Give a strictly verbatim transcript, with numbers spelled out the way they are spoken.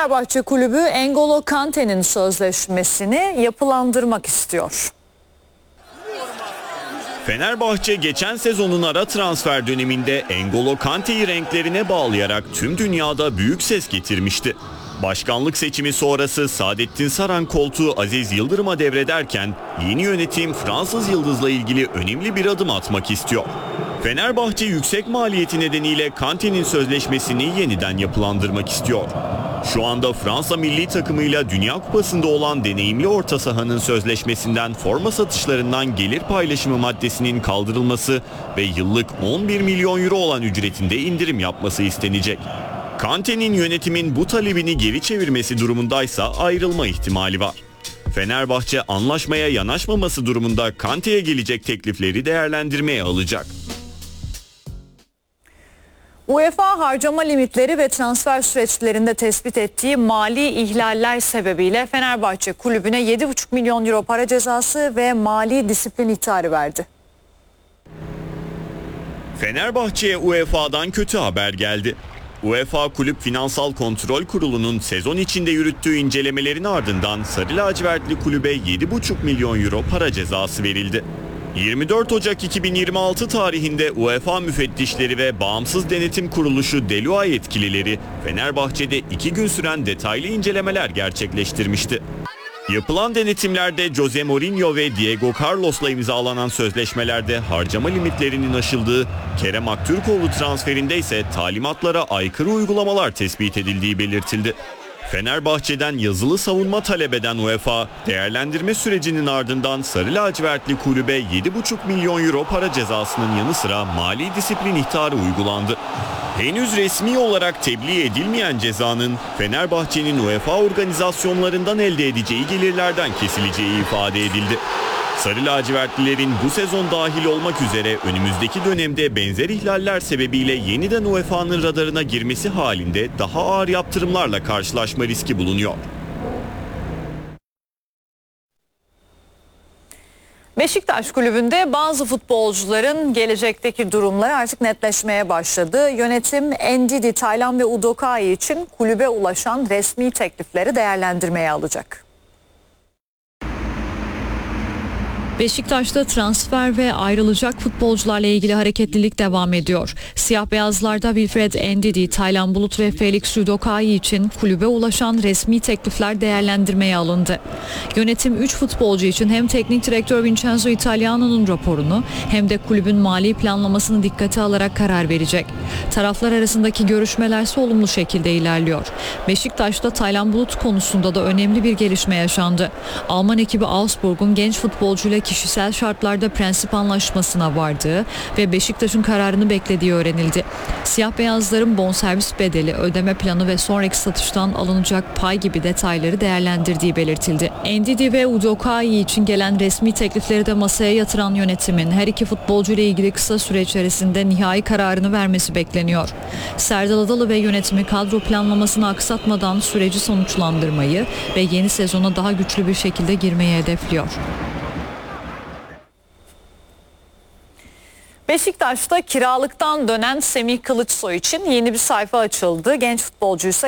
Fenerbahçe Kulübü N'Golo Kante'nin sözleşmesini yapılandırmak istiyor. Fenerbahçe geçen sezonun ara transfer döneminde N'Golo Kante'yi renklerine bağlayarak tüm dünyada büyük ses getirmişti. Başkanlık seçimi sonrası Saadettin Saran koltuğu Aziz Yıldırım'a devrederken yeni yönetim Fransız Yıldız'la ilgili önemli bir adım atmak istiyor. Fenerbahçe yüksek maliyeti nedeniyle Kante'nin sözleşmesini yeniden yapılandırmak istiyor. Şu anda Fransa milli takımıyla Dünya Kupası'nda olan deneyimli orta sahanın sözleşmesinden forma satışlarından gelir paylaşımı maddesinin kaldırılması ve yıllık on bir milyon euro olan ücretinde indirim yapması istenecek. Kante'nin yönetimin bu talebini geri çevirmesi durumundaysa ayrılma ihtimali var. Fenerbahçe anlaşmaya yanaşmaması durumunda Kante'ye gelecek teklifleri değerlendirmeye alacak. UEFA harcama limitleri ve transfer süreçlerinde tespit ettiği mali ihlaller sebebiyle Fenerbahçe kulübüne yedi buçuk milyon euro para cezası ve mali disiplin ihtarı verdi. Fenerbahçe'ye U E F A'dan kötü haber geldi. UEFA Kulüp Finansal Kontrol Kurulu'nun sezon içinde yürüttüğü incelemelerin ardından Sarı Lacivertli kulübe yedi buçuk milyon euro para cezası verildi. yirmi dört Ocak iki bin yirmi altı tarihinde UEFA müfettişleri ve Bağımsız Denetim Kuruluşu Deloitte yetkilileri Fenerbahçe'de iki gün süren detaylı incelemeler gerçekleştirmişti. Yapılan denetimlerde Jose Mourinho ve Diego Carlos'la imzalanan sözleşmelerde harcama limitlerinin aşıldığı, Kerem Aktürkoğlu transferinde ise talimatlara aykırı uygulamalar tespit edildiği belirtildi. Fenerbahçe'den yazılı savunma talep eden UEFA, değerlendirme sürecinin ardından Sarı Lacivertli kulübe yedi buçuk milyon euro para cezasının yanı sıra mali disiplin ihtarı uygulandı. Henüz resmi olarak tebliğ edilmeyen cezanın Fenerbahçe'nin UEFA organizasyonlarından elde edeceği gelirlerden kesileceği ifade edildi. Sarı lacivertlilerin bu sezon dahil olmak üzere önümüzdeki dönemde benzer ihlaller sebebiyle yeniden U E F A'nın radarına girmesi halinde daha ağır yaptırımlarla karşılaşma riski bulunuyor. Beşiktaş Kulübü'nde bazı futbolcuların gelecekteki durumları artık netleşmeye başladı. Yönetim Ndidi, Taylan ve Udokai için kulübe ulaşan resmi teklifleri değerlendirmeye alacak. Beşiktaş'ta transfer ve ayrılacak futbolcularla ilgili hareketlilik devam ediyor. Siyah beyazlarda Wilfred Ndidi, Taylan Bulut ve Felix Udokai için kulübe ulaşan resmi teklifler değerlendirmeye alındı. Yönetim üç futbolcu için hem teknik direktör Vincenzo Italiano'nun raporunu hem de kulübün mali planlamasını dikkate alarak karar verecek. Taraflar arasındaki görüşmeler ise olumlu şekilde ilerliyor. Beşiktaş'ta Taylan Bulut konusunda da önemli bir gelişme yaşandı. Alman ekibi Augsburg'un genç futbolcuyla kişisel şartlarda prensip anlaşmasına vardığı ve Beşiktaş'ın kararını beklediği öğrenildi. Siyah beyazların bonservis bedeli, ödeme planı ve sonraki satıştan alınacak pay gibi detayları değerlendirdiği belirtildi. Ndidi ve Udokai için gelen resmi teklifleri de masaya yatıran yönetimin her iki futbolcu ile ilgili kısa süre içerisinde nihai kararını vermesi bekleniyor. Serdal Adalı ve yönetimi kadro planlamasını aksatmadan süreci sonuçlandırmayı ve yeni sezona daha güçlü bir şekilde girmeyi hedefliyor. Beşiktaş'ta kiralıktan dönen Semih Kılıçsoy için yeni bir sayfa açıldı. Genç futbolcuysa